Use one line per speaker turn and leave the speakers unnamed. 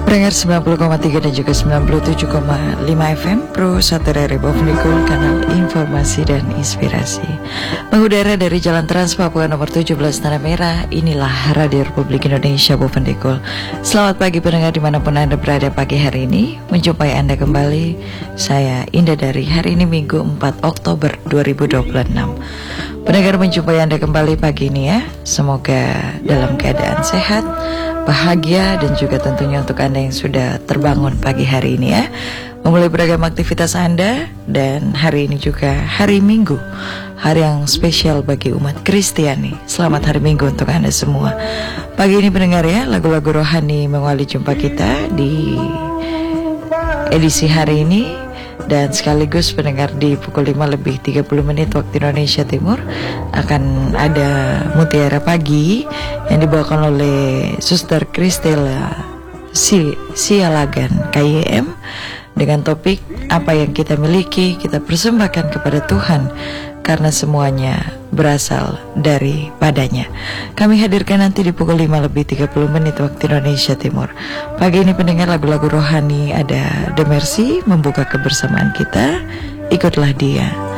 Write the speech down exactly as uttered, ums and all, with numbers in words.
Pendengar sembilan puluh koma tiga dan juga sembilan puluh tujuh koma lima F M Pro satu dari Bovnikul, kanal informasi dan inspirasi. Mengudara dari Jalan Trans Papua nomor tujuh belas Tanah Merah. Inilah Radio Republik Indonesia Bovnikul. Selamat pagi pendengar dimanapun Anda berada pagi hari ini. Menjumpai Anda kembali. Saya Indah dari hari ini Minggu empat Oktober dua ribu dua puluh enam. Pendengar, menjumpai Anda kembali pagi ini ya. Semoga dalam keadaan sehat, bahagia, dan juga tentunya untuk Anda yang sudah terbangun pagi hari ini ya, memulai beragam aktivitas Anda. Dan hari ini juga hari Minggu, hari yang spesial bagi umat Kristiani. Selamat hari Minggu untuk Anda semua. Pagi ini pendengar ya, lagu-lagu rohani mengawali jumpa kita di edisi hari ini. Dan sekaligus pendengar di pukul lima lebih tiga puluh menit waktu Indonesia Timur akan ada Mutiara Pagi yang dibawakan oleh Suster Kristela si Sialagan K Y M dengan topik apa yang kita miliki kita persembahkan kepada Tuhan karena semuanya berasal daripadanya. Kami hadirkan nanti di pukul lima lebih tiga puluh menit waktu Indonesia Timur. Pagi ini pendengar lagu-lagu rohani ada The Mercy membuka kebersamaan kita. Ikutlah dia.